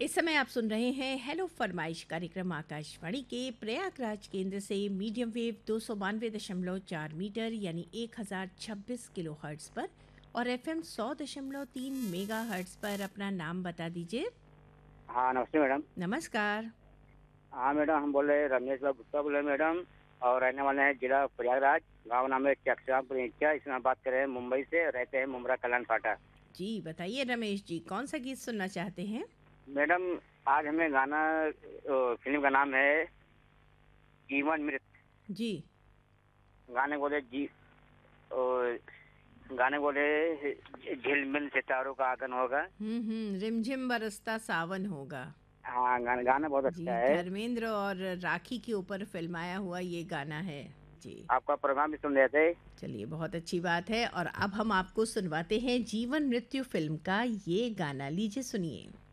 इस समय आप सुन रहे हैं हेलो फरमाइश कार्यक्रम आकाशवाणी के प्रयागराज केंद्र से मीडियम वेव 292.4 मीटर यानी 1026 किलो हर्ट्ज पर और एफएम 100.3 मेगा हर्ट्ज पर अपना नाम बता दीजिए। हाँ, नमस्ते मैडम। नमस्कार। हाँ मैडम, हम बोल रहे हैं रमेश भाई गुप्ता बोल रहे हैं मैडम। और रहने वाले हैं जिला प्रयागराज, गांव नाम है चकरामपुर नीचा। इसमें हम बात कर रहे हैं मुंबई से, रहते हैं मुमरा कल्याण फाटा। जी बताइए रमेश जी, कौन सा गीत सुनना चाहते हैं? मैडम, आज हमें गाना फिल्म का नाम है जीवन मृत। जी। गाने बोले जी और गाने बोले झिलमिल सितारों का आगन होगा। रिमझिम बरसता सावन होगा। हाँ, गाना बहुत जी, अच्छा है। धर्मेंद्र और राखी के ऊपर फिल्माया हुआ ये गाना है। जी। आपका प्रोग्राम भी सुन रहे थे। चलिए, बहुत अच्छी बात है और अब हम आपको सुनवाते हैं जीवन मृत्यु फिल्म का ये गाना, लीजिए सुनिए।